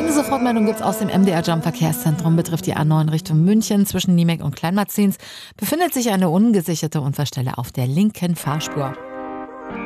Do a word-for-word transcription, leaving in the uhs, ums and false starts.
Folgende Sofortmeldung gibt es aus dem M D R Jump Verkehrszentrum. Betrifft die A neun Richtung München zwischen Niemek und Kleinmarzens. Befindet sich eine ungesicherte Unfallstelle auf der linken Fahrspur.